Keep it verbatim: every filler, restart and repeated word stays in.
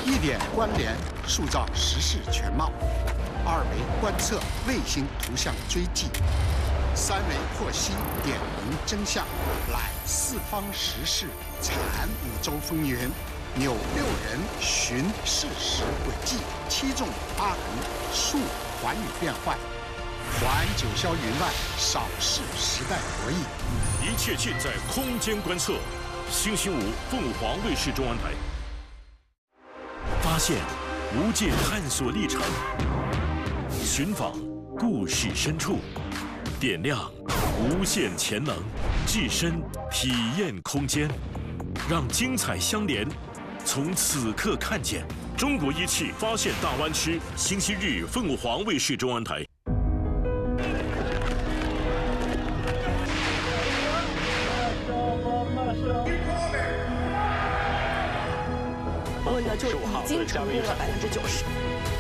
一点关联，塑造时事全貌；二维观测卫星图像追迹；三维剖析点明真相，揽四方时事，阐五洲风云。 扭六人寻事实轨迹，七纵八横述寰宇变幻，还九霄云外，扫视时代博弈。 一切尽在空间观测。星期五，凤凰卫视中文台。发现无界探索历程，寻访故事深处，点亮无限潜能，置身体验空间，让精彩相连。 从此刻看见中国仪器发现大湾区，星期日凤凰卫视中文台。 我呢就已经成功了百分之九十。